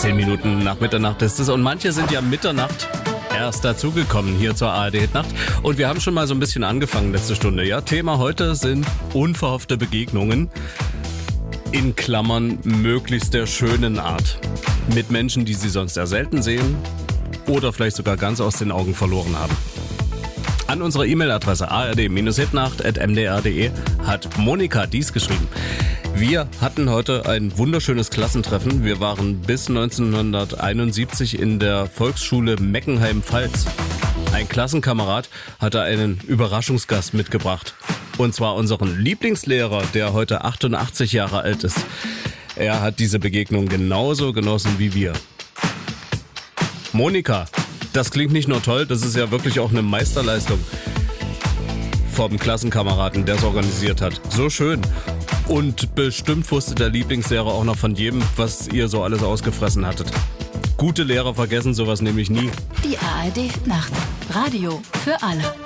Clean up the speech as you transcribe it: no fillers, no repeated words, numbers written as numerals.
10 Minuten nach Mitternacht ist es und manche sind ja Mitternacht erst dazugekommen hier zur ARD-Nacht. Und wir haben schon mal so ein bisschen angefangen letzte Stunde. Ja, Thema heute sind unverhoffte Begegnungen. In Klammern möglichst der schönen Art. Mit Menschen, die sie sonst eher selten sehen oder vielleicht sogar ganz aus den Augen verloren haben. An unserer E-Mail-Adresse ard-hitnacht@mdr.de hat Monika dies geschrieben. Wir hatten heute ein wunderschönes Klassentreffen. Wir waren bis 1971 in der Volksschule Meckenheim-Pfalz. Ein Klassenkamerad hatte einen Überraschungsgast mitgebracht. Und zwar unseren Lieblingslehrer, der heute 88 Jahre alt ist. Er hat diese Begegnung genauso genossen wie wir. Monika, das klingt nicht nur toll, das ist ja wirklich auch eine Meisterleistung vom Klassenkameraden, der es organisiert hat. So schön. Und bestimmt wusste der Lieblingslehrer auch noch von jedem, was ihr so alles ausgefressen hattet. Gute Lehrer vergessen sowas nämlich nie. Die ARD-Nacht. Radio für alle.